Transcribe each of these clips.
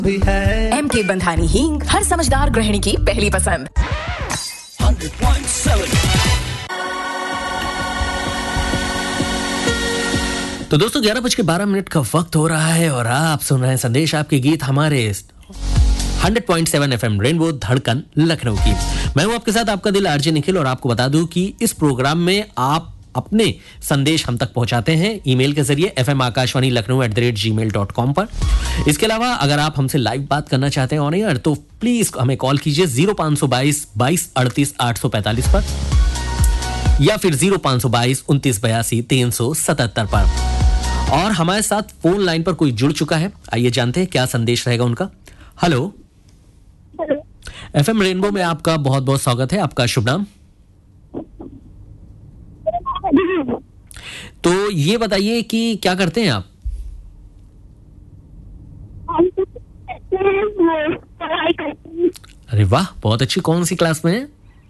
MK Bandhani हींग हर समझदार गृहिणी की पहली पसंद। 100.7। तो दोस्तों 11:12 का वक्त हो रहा है और आप सुन रहे हैं संदेश आपके गीत हमारे 100.7 FM रेनबो धड़कन लखनऊ की। मैं हूं आपके साथ आपका दिल आरजे निखिल और आपको बता दूं कि इस प्रोग्राम में आप अपने संदेश हम तक पहुंचाते हैं ईमेल के जरिए fmakashvani.lakhnau@gmail.com पर। इसके अलावा अगर आप हमसे लाइव बात करना चाहते हैं ऑन एयर तो प्लीज हमें कॉल कीजिए 0522 22 38 845 पर या फिर 0522 29 82 377 पर। और हमारे साथ फोन लाइन पर कोई जुड़ चुका है, आइए जानते हैं क्या संदेश रहेगा उनका। हेलो, FM रेनबो में आपका बहुत बहुत स्वागत है। आपका शुभ नाम? तो ये बताइए कि क्या करते हैं आप? पढ़ाई करते हैं। अरे वाह, बहुत अच्छी। कौन सी क्लास में है?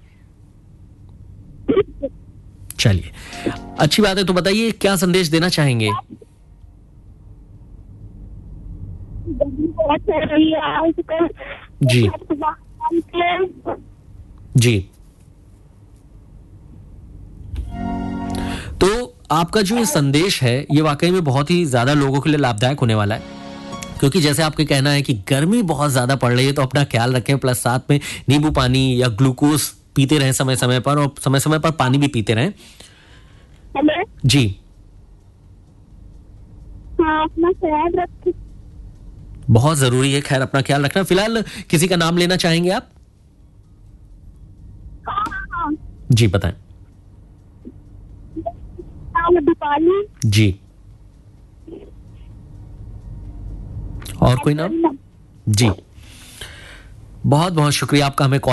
चलिए, अच्छी बात है। तो बताइए क्या संदेश देना चाहेंगे? जी जी। तो आपका जो ये संदेश है ये वाकई में बहुत ही ज्यादा लोगों के लिए लाभदायक होने वाला है, क्योंकि जैसे आपके कहना है कि गर्मी बहुत ज्यादा पड़ रही है तो अपना ख्याल रखें, प्लस साथ में नींबू पानी या ग्लूकोज पीते रहें समय समय पर, और समय समय पर पानी भी पीते रहें। जी हाँ, अपना ख्याल रखें। बहुत जरूरी है, खैर अपना ख्याल रखना। फिलहाल किसी का नाम लेना चाहेंगे आप? हाँ। जी बताएं। दीपाली जी, और कोई नाम? जी, बहुत बहुत शुक्रिया आपका हमें कॉल